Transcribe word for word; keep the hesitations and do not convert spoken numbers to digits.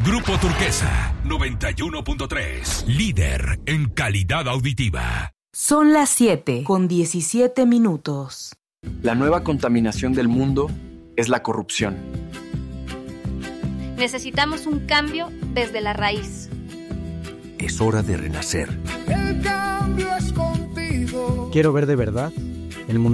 Grupo Turquesa, noventa y uno punto tres. Líder en calidad auditiva. Son las siete con diecisiete minutos. La nueva contaminación del mundo es la corrupción. Necesitamos un cambio desde la raíz. Es hora de renacer. El cambio es contigo. Quiero ver de verdad el mundo